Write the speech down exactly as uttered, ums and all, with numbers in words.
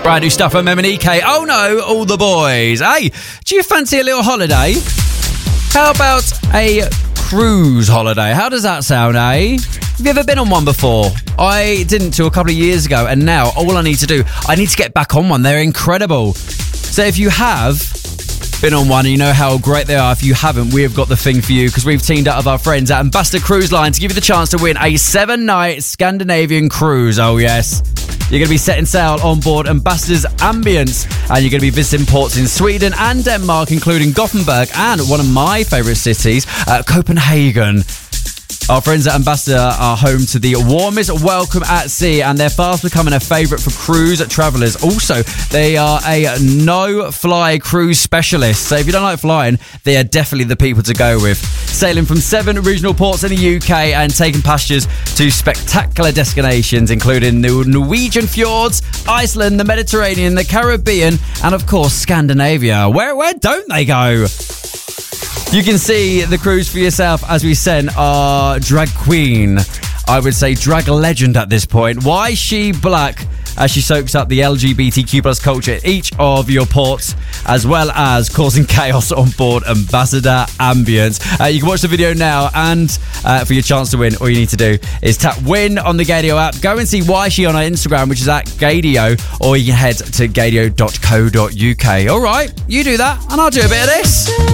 Brand new stuff from M and E K. Oh no, all the boys. Hey, do you fancy a little holiday? How about a cruise holiday? How does that sound, eh? Have you ever been on one before? I didn't till a couple of years ago, and now all I need to do, I need to get back on one. They're incredible. So if you have been on one and you know how great they are, if you haven't, we have got the thing for you, because we've teamed up with our friends at Ambassador Cruise Line to give you the chance to win a seven-night Scandinavian cruise. Oh yes. You're going to be setting sail on board Ambassador's Ambience, and you're going to be visiting ports in Sweden and Denmark, including Gothenburg and one of my favourite cities, uh, Copenhagen. Our friends at Ambassador are home to the warmest welcome at sea, and they're fast becoming a favourite for cruise travellers. Also, they are a no-fly cruise specialist, so if you don't like flying, they are definitely the people to go with. Sailing from seven regional ports in the U K and taking passengers to spectacular destinations, including the Norwegian fjords, Iceland, the Mediterranean, the Caribbean, and of course, Scandinavia. Where, where don't they go? You can see the cruise for yourself as we send our drag queen, I would say drag legend at this point. Why she black as she soaks up the L G B T Q plus culture at each of your ports, as well as causing chaos on board Ambassador Ambience. Uh, you can watch the video now, and uh, for your chance to win, all you need to do is tap win on the Gadio app. Go and see Why She on our Instagram, which is at Gadio, or you can head to gadio dot co dot uk. All right, you do that, and I'll do a bit of this.